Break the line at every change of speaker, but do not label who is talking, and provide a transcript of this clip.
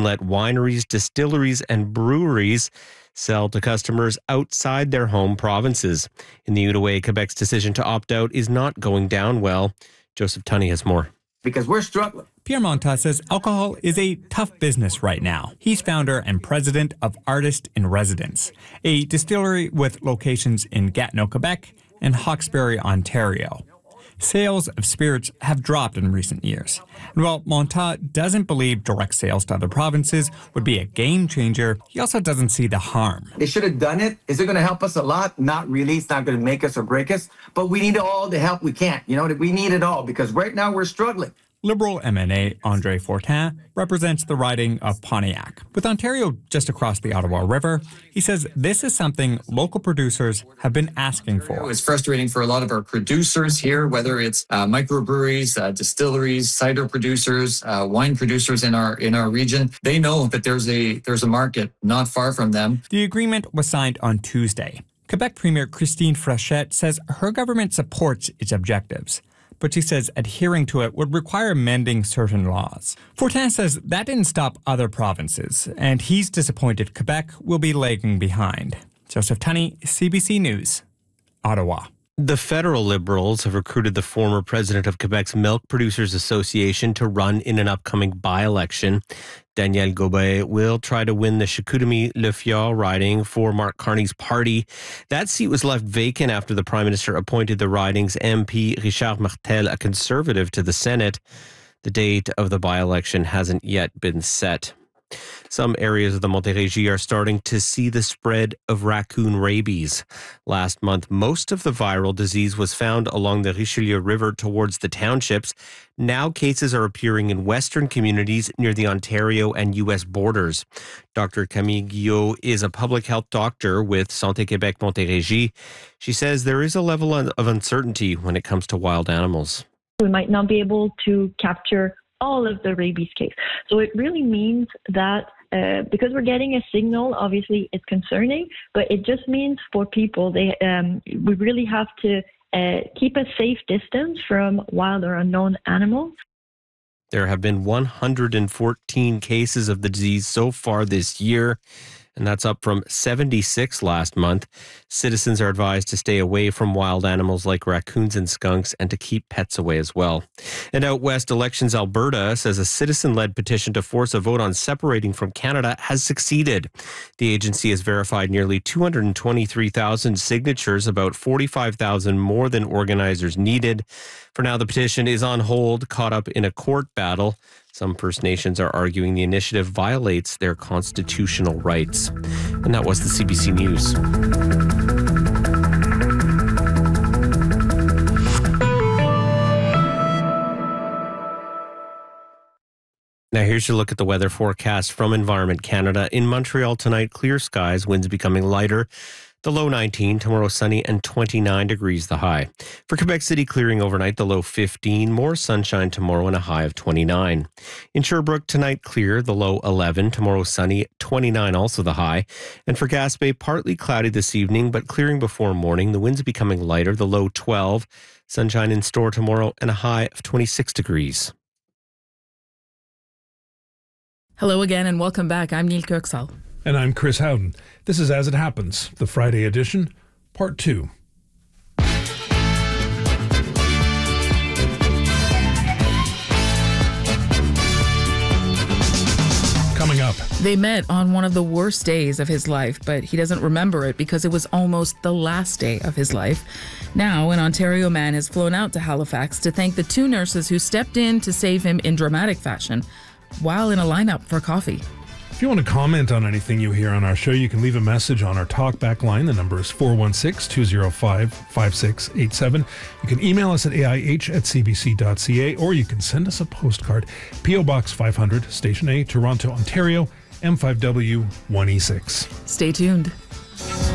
let wineries, distilleries, and breweries sell to customers outside their home provinces. In the Outaouais, Quebec's decision to opt out is not going down well. Joseph Tunney has more.
Because we're struggling.
Pierre Montas says alcohol is a tough business right now. He's founder and president of Artist in Residence, a distillery with locations in Gatineau, Quebec, and Hawkesbury, Ontario. Sales of spirits have dropped in recent years. And while Montas doesn't believe direct sales to other provinces would be a game changer, he also doesn't see the harm.
They should have done it. Is it going to help us a lot? Not really. It's not going to make us or break us. But we need all the help we can. We need it all because right now we're struggling.
Liberal MNA Andre Fortin represents the riding of Pontiac. With Ontario just across the Ottawa River, he says this is something local producers have been asking for.
It's frustrating for a lot of our producers here, whether it's microbreweries, distilleries, cider producers, wine producers in our region. They know that there's a market not far from them.
The agreement was signed on Tuesday. Quebec Premier Christine Frechette says her government supports its objectives, but she says adhering to it would require amending certain laws. Fortin says that didn't stop other provinces, and he's disappointed Quebec will be lagging behind. Joseph Tunney, CBC News, Ottawa.
The federal Liberals have recruited the former president of Quebec's Milk Producers Association to run in an upcoming by-election. Danielle Gobet will try to win the Chicoutimi-Le Fjord riding for Mark Carney's party. That seat was left vacant after the Prime Minister appointed the riding's MP Richard Martel, a Conservative, to the Senate. The date of the by-election hasn't yet been set. Some areas of the Montérégie are starting to see the spread of raccoon rabies. Last month, most of the viral disease was found along the Richelieu River towards the townships. Now cases are appearing in western communities near the Ontario and U.S. borders. Dr. Camille Guillot is a public health doctor with Santé Québec Montérégie. She says there is a level of uncertainty when it comes to wild animals.
We might not be able to capture all of the rabies case. So it really means that because we're getting a signal, obviously it's concerning, but it just means for people, we really have to keep a safe distance from wild or unknown animals.
There have been 114 cases of the disease so far this year, and that's up from 76 last month. Citizens are advised to stay away from wild animals like raccoons and skunks and to keep pets away as well. And out west, Elections Alberta says a citizen-led petition to force a vote on separating from Canada has succeeded. The agency has verified nearly 223,000 signatures, about 45,000 more than organizers needed. For now, the petition is on hold, caught up in a court battle. Some First Nations are arguing the initiative violates their constitutional rights. And that was the CBC News. Now here's your look at the weather forecast from Environment Canada. In Montreal tonight, clear skies, winds becoming lighter. The low 19, tomorrow sunny and 29 degrees the high. For Quebec City, clearing overnight, the low 15, more sunshine tomorrow and a high of 29. In Sherbrooke tonight, clear, the low 11, tomorrow sunny, 29 also the high. And for Gaspé, partly cloudy this evening, but clearing before morning, the winds becoming lighter, the low 12, sunshine in store tomorrow and a high of 26 degrees.
Hello again and welcome back. I'm Neil Kirksall.
And I'm Chris Howden. This is As It Happens, the Friday edition, Part 2. Coming up.
They met on one of the worst days of his life, but he doesn't remember it because it was almost the last day of his life. Now, an Ontario man has flown out to Halifax to thank the two nurses who stepped in to save him in dramatic fashion while in a lineup for coffee.
If you want to comment on anything you hear on our show, you can leave a message on our talkback line. The number is 416-205-5687. You can email us at aih@cbc.ca, or you can send us a postcard. P.O. Box 500, Station A, Toronto, Ontario, M5W 1E6.
Stay tuned.